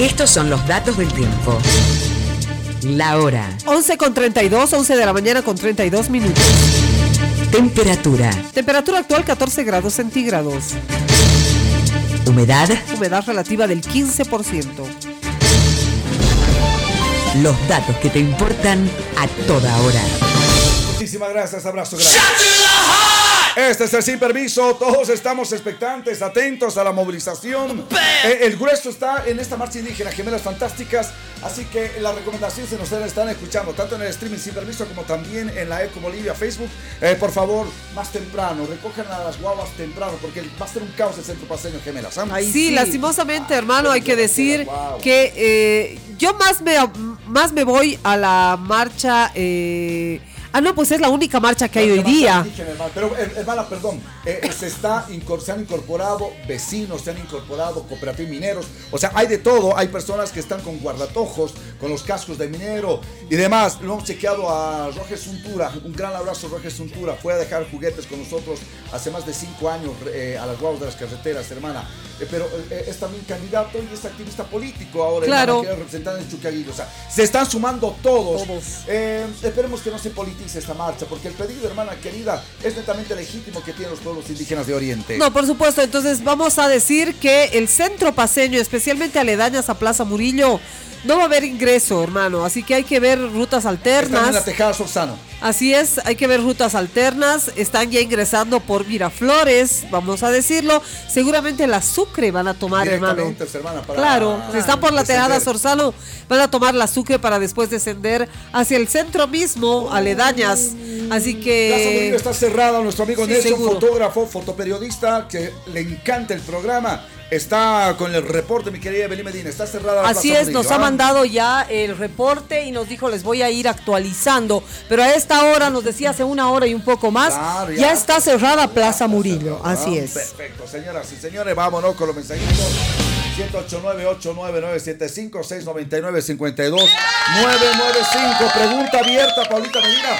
Estos son los datos del tiempo. La hora. 11:32, 11 de la mañana con 32 minutos. Temperatura. Temperatura actual 14 grados centígrados. Humedad. Humedad relativa del 15%. Los datos que te importan a toda hora. Muchísimas gracias, abrazo grande. Este es el Sin Permiso, todos estamos expectantes, atentos a la movilización. El grueso está en esta marcha indígena, Gemelas Fantásticas, así que las recomendaciones se nos están escuchando, tanto en el streaming Sin Permiso como también en la Eco Bolivia Facebook. Por favor, más temprano, recojan a las guaguas temprano, porque va a ser un caos el centro paseño Gemelas. Sí, lastimosamente, hermano, hay que decir que yo más me voy a la marcha... no, pues es la única marcha que hay hoy día. Pero, hermana, perdón, se han incorporado vecinos, se han incorporado cooperativos mineros, o sea, hay de todo, hay personas que están con guardatojos, con los cascos de minero y demás. Lo hemos chequeado a Roger Suntura, un gran abrazo Roger Suntura, fue a dejar juguetes con nosotros hace más de 5 años a las guaguas de las carreteras, hermana. Pero es también candidato y es activista político ahora, claro, hermana, que representan en Chucaguillo, o sea, se están sumando todos. Esperemos que no se politice esta marcha, porque el pedido, hermana querida, es netamente legítimo que tienen los pueblos indígenas de Oriente. No, por supuesto, entonces vamos a decir que el centro paseño, especialmente aledañas a Plaza Murillo, no va a haber ingreso, hermano, así que hay que ver rutas alternas. Están en la Tejada Sorzano. Así es, hay que ver rutas alternas. Están ya ingresando por Miraflores, vamos a decirlo. Seguramente la Sucre van a tomar, hermano. Claro, si están por la Tejada Sorzano, van a tomar la Sucre para después descender hacia el centro mismo, aledañas. Así que... Plaza Murillo está cerrada, nuestro amigo Nelson, seguro. Fotógrafo, fotoperiodista, que le encanta el programa. Está con el reporte, mi querida Evelyn Medina. Está cerrada la Así Plaza es, Murillo, nos ha mandado ya el reporte y nos dijo, les voy a ir actualizando. Pero a esta hora, nos decía hace 1 hora y un poco más, claro, ya está cerrada Plaza Murillo. cerrada. Así es. Perfecto, señoras y señores, vámonos con los mensajitos. 189-899-699-52-995. Pregunta abierta, Paulita Medina.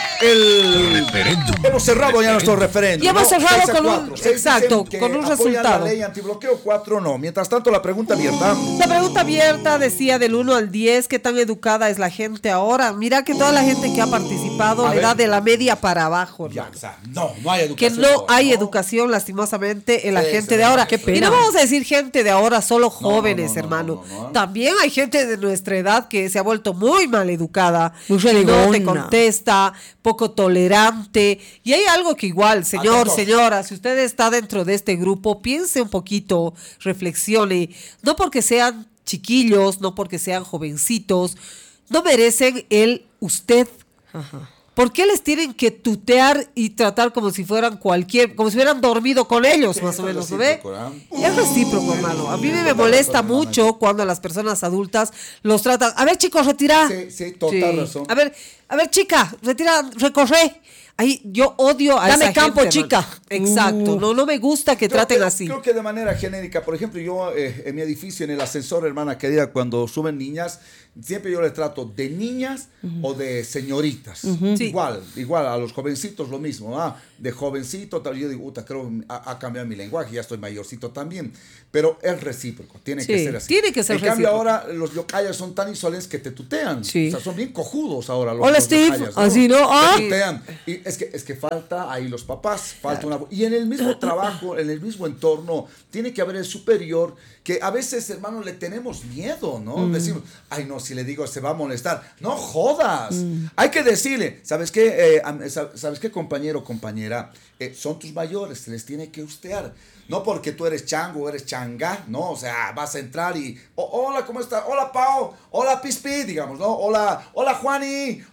Hemos cerrado ya nuestro referéndum. Y hemos cerrado con 4. con un resultado. La ley antibloqueo, 4 no. Mientras tanto, la pregunta abierta. La pregunta abierta decía del 1 al 10, ¿qué tan educada es la gente ahora? Mira que toda la gente que ha participado le da de la media para abajo. Ya, o sea, no hay educación. Que no hay educación, lastimosamente, en la gente de ahora. Qué pena. Y no vamos a decir gente de ahora, solo jóvenes, hermano. no. También hay gente de nuestra edad que se ha vuelto muy mal educada. Muy no te renegona. contesta, poco tolerante. Y hay algo que igual, señora, si usted está dentro de este grupo, piense un poquito, reflexione. No porque sean chiquillos, no porque sean jovencitos, no merecen usted. Ajá. ¿Por qué les tienen que tutear y tratar como si fueran como si hubieran dormido con ellos, Sí, más o es menos, ¿no ve? recíproco, Es recíproco, hermano. A mí me molesta mucho cuando a las personas adultas los tratan. A ver, chicos, retira. Sí, total razón. A ver, chica, retira, recorre. Ahí yo odio a Dame esa campo, gente, chica. hermano. Exacto. No me gusta que traten así. Creo que de manera genérica, por ejemplo, yo en mi edificio, en el ascensor, hermana querida, cuando suben niñas, siempre yo les trato de niñas o de señoritas. Sí. Igual, a los jovencitos lo mismo. De jovencito, yo digo, creo que ha cambiado mi lenguaje, ya estoy mayorcito también. Pero es recíproco, tiene que ser así. Tiene que ser En cambio, recíproco. ahora los yocayas son tan insolentes que te tutean. Sí. O sea, son bien cojudos ahora los Hola, los Steve. yocayas, Así, ¿no? Te tutean. Y es que falta ahí los papás, falta y en el mismo trabajo, en el mismo entorno, tiene que haber el superior, que a veces, hermano, le tenemos miedo, ¿no? Decimos, ay, no, si le digo se va a molestar. No jodas. Hay que decirle, ¿sabes qué? ¿Sabes qué, compañero, compañera? Son tus mayores, se les tiene que ustear. No porque tú eres chango o eres changa, ¿no? O sea, vas a entrar y, hola, ¿cómo estás? Hola, Pao, hola, Pispi, digamos, ¿no? Hola, Juani,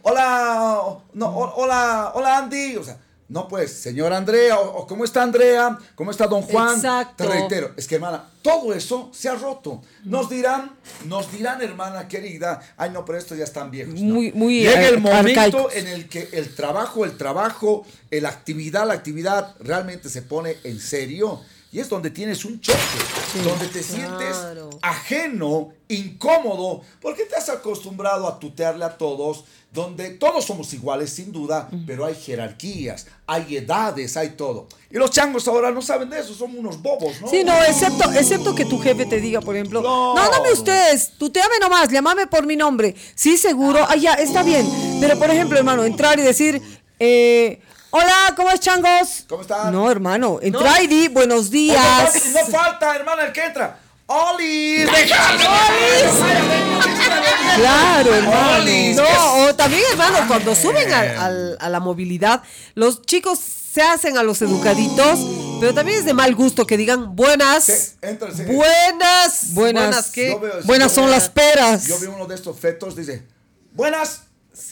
hola, Andy, o sea, no, pues, señora Andrea, o ¿cómo está Andrea? ¿Cómo está don Juan? Exacto. Te reitero, es que, hermana, todo eso se ha roto. Nos dirán, hermana querida, ay, no, pero estos ya están viejos. ¿no? Muy Llega el momento arcaicos. en el que la actividad realmente se pone en serio. Y es donde tienes un choque, donde te sientes ajeno, incómodo, porque te has acostumbrado a tutearle a todos, donde todos somos iguales sin duda, pero hay jerarquías, hay edades, hay todo. Y los changos ahora no saben de eso, son unos bobos, ¿no? Sí, no, excepto que tu jefe te diga, por ejemplo, no, dame ustedes, tuteame nomás, llámame por mi nombre. Sí, seguro, ya, está bien. Pero, por ejemplo, hermano, entrar y decir, hola, ¿cómo es, changos? ¿Cómo están? No, hermano, entra y di buenos días. No falta, hermana, el que entra. ¡Oli! Claro, hermano. ¡Olis! No, o también, hermano, cuando suben a la movilidad, los chicos se hacen a los educaditos, pero también es de mal gusto que digan buenas. Sí, entra, sí. Buenas, ¿qué? Buenas son las peras. Yo vi uno de estos fetos, dice, buenas.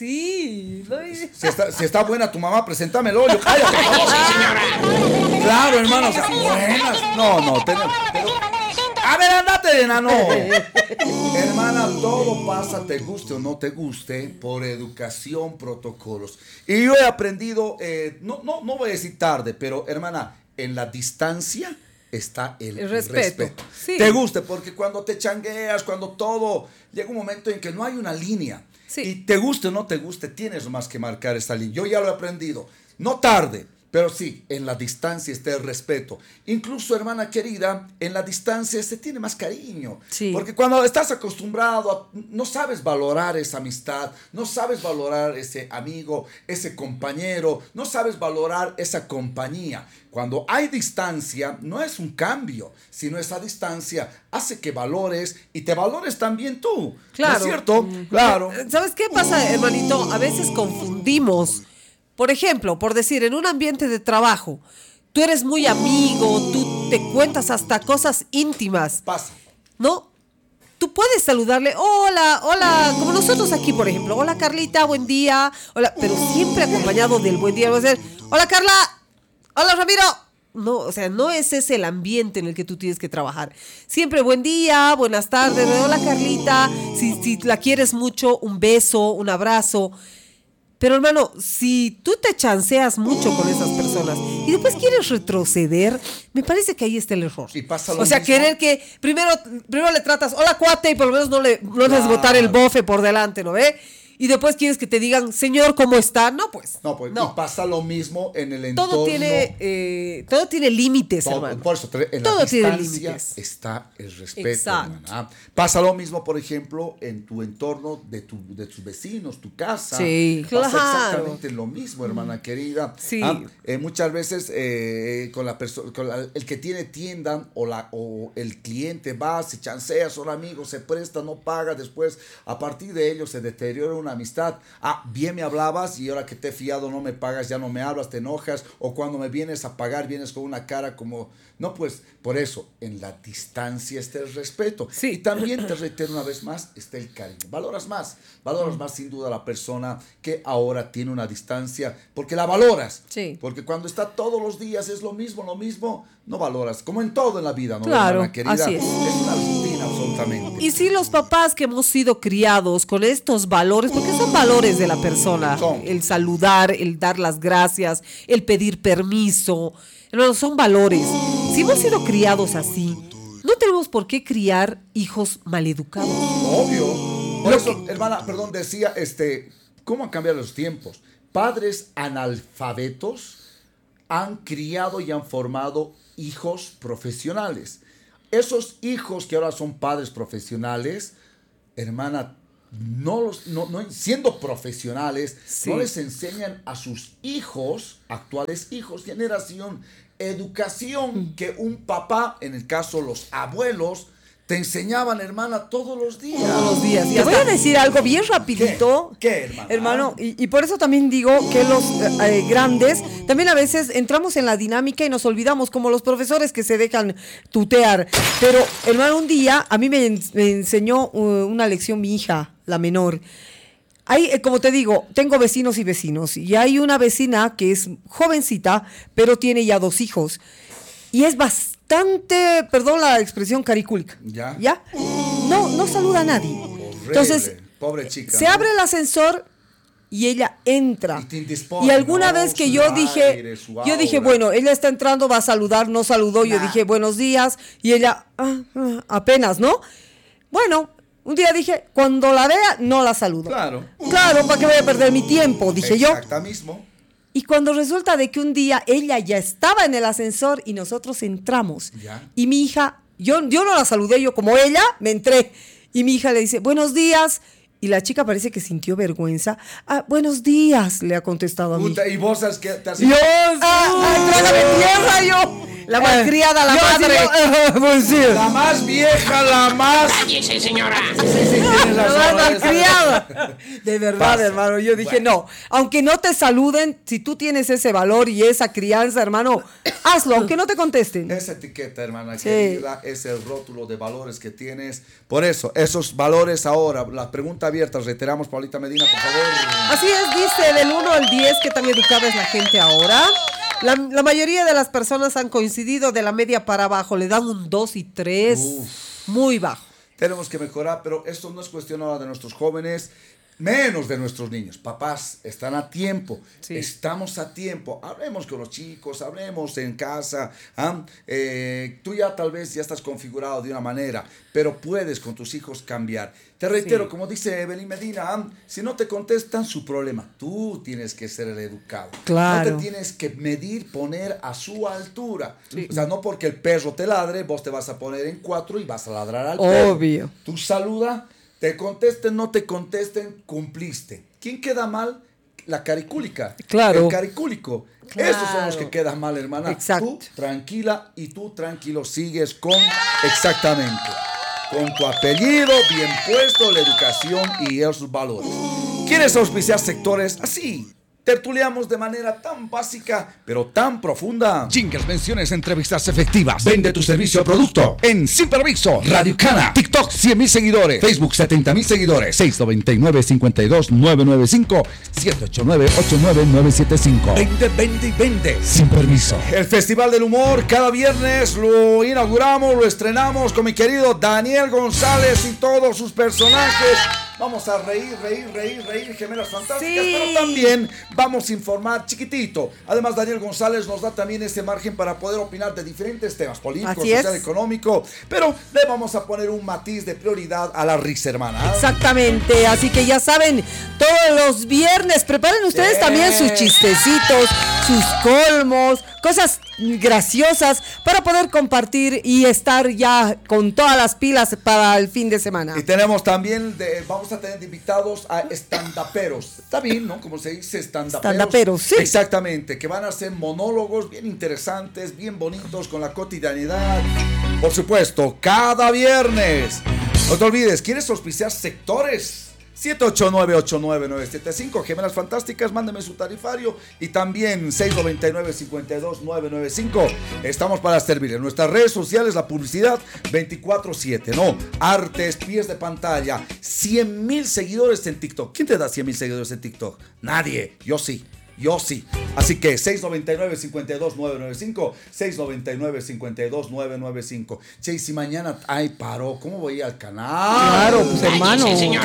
Sí. Si está buena tu mamá, preséntamelo. Yo, cállate. Sí, señora. Claro, hermano, o sea, buenas. No, tenemos. A ver, andate, enano. Hermana, todo pasa, te guste o no te guste, por educación, protocolos. Y yo he aprendido, no voy a decir tarde, pero hermana, en la distancia está el respeto. Sí. Te guste, porque cuando te changueas, cuando todo, llega un momento en que no hay una línea. Sí. Y te guste o no te guste, tienes más que marcar esa línea. Yo ya lo he aprendido. No tarde. Pero sí, en la distancia está el respeto. Incluso, hermana querida, en la distancia se tiene más cariño. Sí. Porque cuando estás acostumbrado, no sabes valorar esa amistad, no sabes valorar ese amigo, ese compañero, no sabes valorar esa compañía. Cuando hay distancia, no es un cambio, sino esa distancia hace que valores y te valores también tú. Claro. ¿No es cierto? Claro. ¿Sabes qué pasa, hermanito? A veces confundimos. Por ejemplo, por decir, en un ambiente de trabajo, tú eres muy amigo, tú te cuentas hasta cosas íntimas. Pasa. ¿No? Tú puedes saludarle, hola, como nosotros aquí, por ejemplo. Hola, Carlita, buen día. Hola, pero siempre acompañado del buen día. Vas a decir, hola, Carla. Hola, Ramiro. No, o sea, no es ese el ambiente en el que tú tienes que trabajar. Siempre buen día, buenas tardes, hola, Carlita. Si la quieres mucho, un beso, un abrazo. Pero, hermano, si tú te chanceas mucho con esas personas y después quieres retroceder, me parece que ahí está el error. Y pasa lo o sea, mismo. querer que primero le tratas, hola, cuate, y por lo menos no le dejes botar el bofe por delante, ¿no ve? Y después quieres que te digan, señor, ¿cómo está? No, pues. No. Y pasa lo mismo en el todo entorno. Todo tiene límites, Todo, hermano. por eso, en todo la tiene distancia límites. está el respeto, Exacto. hermana. Pasa lo mismo, por ejemplo, en tu entorno de tus vecinos, tu casa. Sí, pasa claro. exactamente lo mismo, hermana querida. Sí. Muchas veces con el que tiene tienda o el cliente va, se chancea, son amigos, se presta, no paga, después a partir de ello se deteriora una amistad. Bien me hablabas y ahora que te he fiado no me pagas, ya no me hablas, te enojas, o cuando me vienes a pagar vienes con una cara como, no, pues por eso en la distancia está el respeto. Sí. Y también te reitero una vez más, está el cariño. Valoras más sin duda a la persona que ahora tiene una distancia, porque la valoras. Sí. Porque cuando está todos los días es lo mismo, no valoras, como en todo en la vida, ¿no? Claro, hermana querida? así es. Es una rutina absolutamente. Y si los papás que hemos sido criados con estos valores, porque son valores de la persona, Son. el saludar, el dar las gracias, el pedir permiso, hermano, son valores. Si hemos sido criados así, no tenemos por qué criar hijos maleducados. Obvio. Por eso, hermana, perdón, decía, ¿cómo han cambiado los tiempos? Padres analfabetos han criado y han formado hijos profesionales. Esos hijos que ahora son padres profesionales, hermana, siendo profesionales, Sí. no les enseñan a sus hijos, actuales hijos, generación, educación que un papá, en el caso los abuelos, te enseñaban, hermana, todos los días. Todos los días. Te voy a decir algo bien rapidito. ¿Qué, hermana? Hermano, y por eso también digo que los grandes, también a veces entramos en la dinámica y nos olvidamos, como los profesores que se dejan tutear. Pero, hermano, un día a mí me enseñó una lección mi hija, la menor. Hay, como te digo, tengo vecinos y vecinos. Y hay una vecina que es jovencita, pero tiene ya 2 hijos. Y es bastante, perdón la expresión, caricúlica. ¿Ya? No saluda a nadie. Horrible. Entonces, Pobre chica. se abre el ascensor y ella entra. Y te indispone, Y alguna vez que yo dije, bueno, ella está entrando, va a saludar, no saludó, yo dije, buenos días, y ella, apenas, ¿no? Bueno, un día dije, cuando la vea, no la saludo. Claro, ¿para qué voy a perder mi tiempo? Dije yo. Mismo. Y cuando resulta de que un día ella ya estaba en el ascensor y nosotros entramos. Ya. Y mi hija, yo no la saludé, yo como ella, me entré. Y mi hija le dice, buenos días. Y la chica parece que sintió vergüenza. Buenos días, le ha contestado a mí. Y vos sabes que te has... Dios, trágame tierra, yo. La malcriada, la madre. La más vieja, la más... ¡Cállese, señora! Sí, la más malcriada. De verdad, hermano, yo dije, no, aunque no te saluden, si tú tienes ese valor y esa crianza, hermano, hazlo, aunque no te contesten. Esa etiqueta, hermana, querida, es el rótulo de valores que tienes. Por eso, esos valores ahora, la pregunta abierta, reiteramos, Paulita Medina, por favor. Así es, dice, del 1 al 10, ¿qué tan educada es la gente ahora? La mayoría de las personas han coincidido de la media para abajo, le dan un 2 y 3, muy bajo. Tenemos que mejorar, pero esto no es cuestión ahora de nuestros jóvenes, menos de nuestros niños. Papás, están a tiempo, estamos a tiempo. Hablemos con los chicos, hablemos en casa. Tú ya tal vez ya estás configurado de una manera, pero puedes con tus hijos cambiar. Te reitero, como dice Evelyn Medina, si no te contestan, su problema. Tú tienes que ser el educado. Claro. No te tienes que medir, poner a su altura. O sea, no porque el perro te ladre, vos te vas a poner en 4 y vas a ladrar al perro. Obvio. Tú saluda, te contesten, no te contesten, cumpliste. ¿Quién queda mal? La caricúlica. Claro. El caricúlico. Claro. Esos son los que quedan mal, hermana. Exacto. Tú tranquila y tú tranquilo sigues con exactamente. Con tu apellido bien puesto, la educación y esos valores. ¿Quieres auspiciar sectores así? Tertuleamos de manera tan básica, pero tan profunda. Jingles, menciones, entrevistas efectivas. Vende tu servicio o producto en Sin Permiso, Radio Cana, TikTok 100,000 seguidores, Facebook 70,000 seguidores, 699-52-995, 789-89975. Vende, vende y vende. Sin Permiso. El Festival del Humor, cada viernes lo inauguramos, lo estrenamos con mi querido Daniel González y todos sus personajes. Vamos a reír, Gemelas Fantásticas, pero también vamos a informar chiquitito. Además, Daniel González nos da también ese margen para poder opinar de diferentes temas políticos, social, económico, pero le vamos a poner un matiz de prioridad a la risa, hermana. Exactamente, así que ya saben, todos los viernes preparen ustedes también sus chistecitos, sus colmos, cosas graciosas para poder compartir y estar ya con todas las pilas para el fin de semana. Y tenemos también, vamos a tener invitados a estandaperos. Está bien, ¿no? Como se dice, estandaperos, sí. Exactamente, que van a hacer monólogos bien interesantes, bien bonitos con la cotidianidad. Por supuesto, cada viernes. No te olvides, ¿quieres auspiciar sectores? 789-89975, Gemelas Fantásticas, mándeme su tarifario y también 699-52995. Estamos para servir en nuestras redes sociales, la publicidad 24/7, ¿no? Artes, pies de pantalla, 100,000 seguidores en TikTok. ¿Quién te da 100,000 seguidores en TikTok? Nadie, yo sí. Así que 699-52995, 699-52995. Che, y si mañana hay paro, ¿cómo voy al canal? Claro, pues hermano. Sí,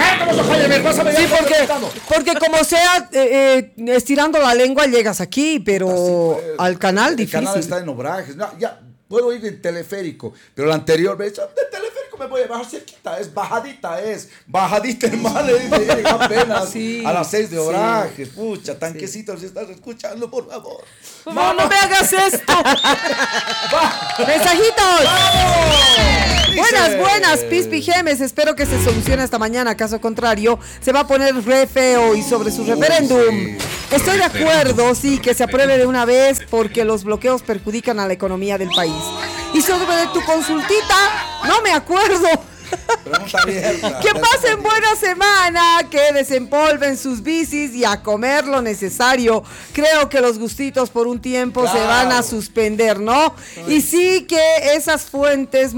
porque como sea, estirando la lengua llegas aquí, pero al canal difícil. El canal está en Obrajes. No, ya puedo ir en teleférico, pero el anterior, ¿ves? De teleférico me voy a bajar cerquita, bajadita, hermano, apenas a las 6 de Obrajes. Pucha, tanquecito, si estás escuchando, por favor. No me hagas esto. ¡Mensajitos! Buenas, Pispi Gemes. Espero que se solucione esta mañana. Caso contrario, se va a poner re feo. Y sobre su referéndum, estoy de acuerdo, sí, que se apruebe de una vez porque los bloqueos perjudican a la economía del país. Y sobre tu consultita, no me acuerdo. Pregunta abierta. Que pasen buena semana, que desempolven sus bicis y a comer lo necesario. Creo que los gustitos por un tiempo se van a suspender, ¿no? Y sí que esas fuentes más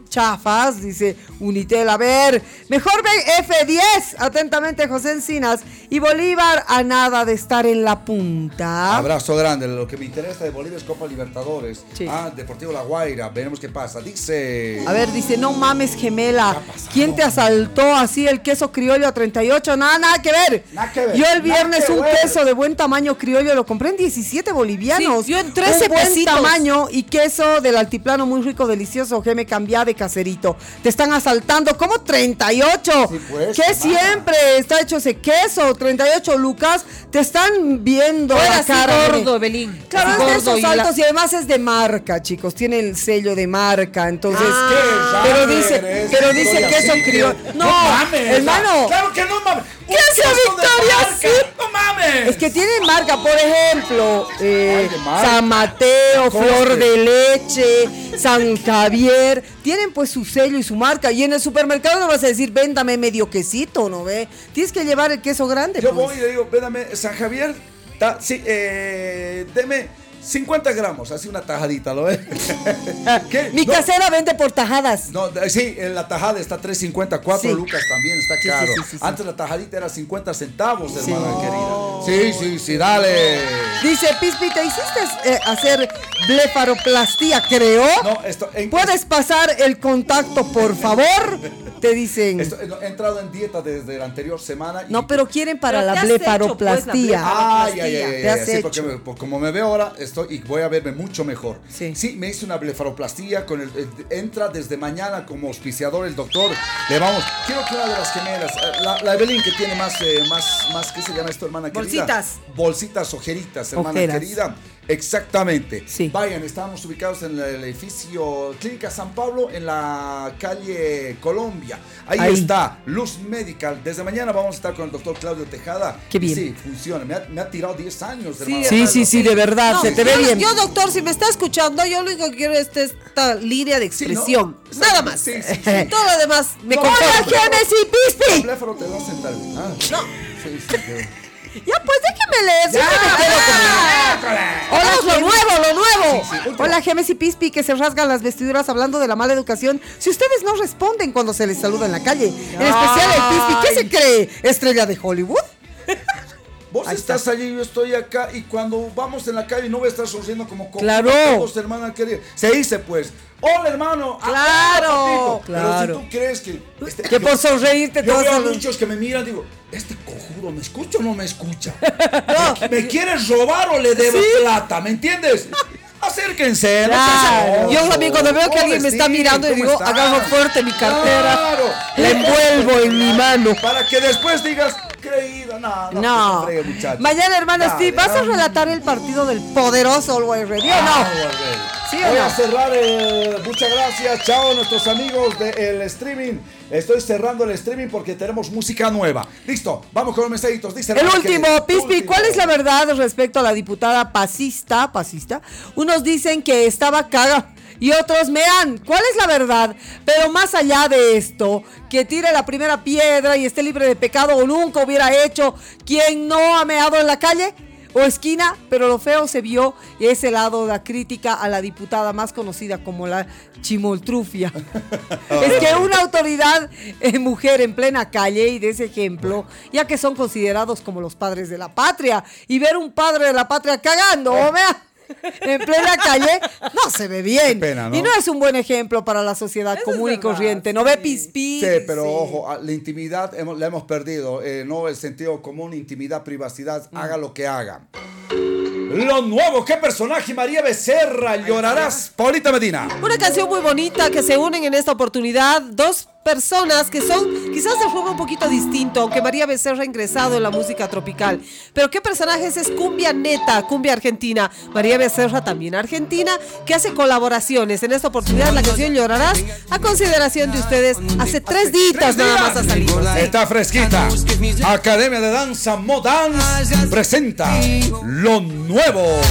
chafas, dice Unitel. A ver, mejor ve F10. Atentamente, José Encinas. Y Bolívar a nada de estar en la punta. Abrazo grande. Lo que me interesa de Bolívar es Copa Libertadores. Sí. Deportivo La Guaira. Veremos qué pasa. Dice... A ver, dice, no mames, gemela. ¿Quién te asaltó así el queso criollo a 38? Nada que ver. Nada que ver. Yo el viernes Nada que un ver. queso de buen tamaño criollo lo compré en 17 bolivianos. Sí, yo en 13 un buen pesitos. tamaño y queso del altiplano muy rico, delicioso. Geme cambia de caserito. Te están asaltando. ¿Cómo 38? Sí, pues, ¿Qué siempre está hecho ese queso? 38 lucas. Te están viendo Fuera la así cara. gordo, Evelyn. Claro, Así es de gordo esos y la- altos y además es de marca, chicos. Tiene el sello de marca, entonces. Qué pero raro dice eres, queso Victoria criollo. Secret. No, mames. hermano. Claro que no mames. ¿Qué hace Victoria Secret? No mames. Es que tienen marca, por ejemplo, de marca. San Mateo, Coste. Flor de Leche, San Javier. Tienen pues su sello y su marca. Y en el supermercado no vas a decir, véndame medio quesito, ¿no ve? Tienes que llevar el queso grande. Yo pues. voy y le digo, véndame, San Javier, sí, deme 50 gramos, así una tajadita, ¿lo ves? ¿Qué? Mi No, casera vende por tajadas. No, sí, la tajada está 3.50, 4 Sí. lucas también, está Sí, caro. sí. Antes la tajadita era 50 centavos, hermana querida. Sí, dale. Dice, Pispi, ¿te hiciste hacer blefaroplastia, creo? No, ¿Puedes pasar el contacto, por favor? Te dicen. He entrado en dieta desde la anterior semana. No, pero quieren para Pero la te has hecho, blefaroplastia. pues, Te has sí, hecho. porque como me veo ahora, estoy y voy a verme mucho mejor. Sí. Me hice una blefaroplastia entra desde mañana como auspiciador el doctor. Le vamos. Quiero que una de las gemelas, la Evelyn que tiene más, ¿qué se llama esto, hermana querida? Bolsitas, ojeritas, hermana Ojeras. querida. Exactamente. Sí. Vayan, estamos ubicados en el edificio Clínica San Pablo, en la calle Colombia. Ahí está, Luz Medical. Desde mañana vamos a estar con el doctor Claudio Tejada. Qué bien. Sí, funciona. Me ha tirado 10 años, hermano. Sí, de verdad, No, se te ve yo, bien. Yo, doctor, si me está escuchando, yo lo único que quiero es esta línea de expresión. Sí, ¿no? Nada más. Sí. Todo lo demás me No, conformo. pero- Génesis Pispi! Bléfaro te va a sentar bien. No. Sí. Ya, pues déjeme leer. Si no me quedo con Hola, lo nuevo. Hola, Gemes y Pispi, que se rasgan las vestiduras hablando de la mala educación. Si ustedes no responden cuando se les saluda en la calle, en especial el Pispi, ¿qué se cree? ¿Estrella de Hollywood? Vos estás allí, yo estoy acá, y cuando vamos en la calle no voy a estar sonriendo como Claro. todos, hermana querida. Se dice, pues, hola, hermano. Claro, Pero claro. si tú crees que... Que por sonreírte Yo todos veo a los... muchos que me miran, digo, ¿este cojudo me escucha o no me escucha? ¿Me quieres robar o le debo plata? ¿Me entiendes? Acérquense. Claro. Yo también cuando veo que alguien me está mirando y digo, agarro fuerte mi cartera, Claro. la envuelvo en mi mano. Para que después digas, creída, No. fregue, muchacho. Mañana, hermano Dale, Steve, ¿vas a dale. relatar el partido del poderoso Always Ready o no? ¿Sí o Voy no? a cerrar, muchas gracias, chao a nuestros amigos del streaming. Estoy cerrando el streaming porque tenemos música nueva. Listo, vamos con los mensajitos. Dice El hermano último, querido, Pispi, último. ¿cuál es la verdad respecto a la diputada pasista? Unos dicen que estaba caga y otros mean. ¿Cuál es la verdad? Pero más allá de esto, que tire la primera piedra y esté libre de pecado o nunca hubiera hecho quien no ha meado en la calle o esquina, pero lo feo se vio y ese lado de la crítica a la diputada más conocida como la chimoltrufia. Es que una autoridad mujer en plena calle y de ese ejemplo, ya que son considerados como los padres de la patria, y ver un padre de la patria cagando, vea, en plena calle, no se ve bien. Qué pena, ¿no? Y no es un buen ejemplo para la sociedad común y corriente. ¿No ve, Pispi? Sí, pero ojo, la intimidad la hemos perdido. No el sentido común, intimidad, privacidad, haga lo que haga. Lo nuevo, ¿qué personaje? María Becerra, llorarás. Paulita Medina. Una canción muy bonita que se unen en esta oportunidad. Dos personas que son quizás de forma un poquito distinto, aunque María Becerra ha ingresado en la música tropical. Pero ¿qué personajes es cumbia neta, cumbia argentina? María Becerra también argentina, que hace colaboraciones. En esta oportunidad la canción Llorarás, a consideración de ustedes, hace 3 días nada más ha salido. Está fresquita. Academia de Danza Modans presenta Lo Nuevo.